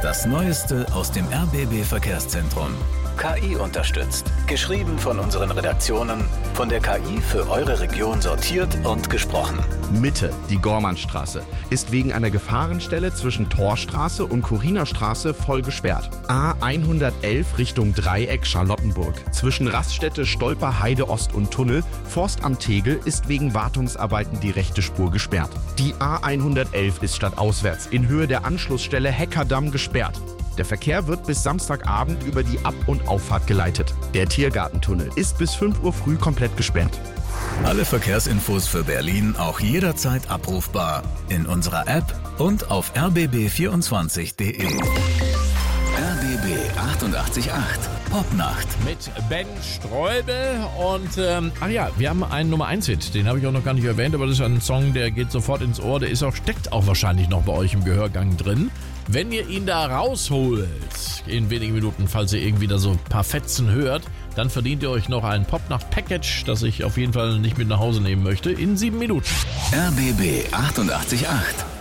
Das Neueste aus dem RBB Verkehrszentrum. KI unterstützt. Geschrieben von unseren Redaktionen, von der KI für eure Region sortiert und gesprochen. Mitte, die Gormannstraße, ist wegen einer Gefahrenstelle zwischen Torstraße und Chorinerstraße voll gesperrt. A111 Richtung Dreieck Charlottenburg. Zwischen Raststätte Stolper, Heide Ost und Tunnel, Forstamt Tegel, ist wegen Wartungsarbeiten die rechte Spur gesperrt. Die A111 ist stadtauswärts in Höhe der Anschlussstelle Heckerdamm gesperrt. Der Verkehr wird bis Samstagabend über die Ab- und Auffahrt geleitet. Der Tiergartentunnel ist bis 5 Uhr früh komplett gesperrt. Alle Verkehrsinfos für Berlin auch jederzeit abrufbar in unserer App und auf rbb24.de. RBB 888 Popnacht mit Ben Ströbel und wir haben einen Nummer 1 Hit, den habe ich auch noch gar nicht erwähnt, aber das ist ein Song, der geht sofort ins Ohr, steckt auch wahrscheinlich noch bei euch im Gehörgang drin. Wenn ihr ihn da rausholt, in wenigen Minuten, falls ihr irgendwie da so ein paar Fetzen hört, dann verdient ihr euch noch ein Popnacht-Package, das ich auf jeden Fall nicht mit nach Hause nehmen möchte, in 7 Minuten. RBB 888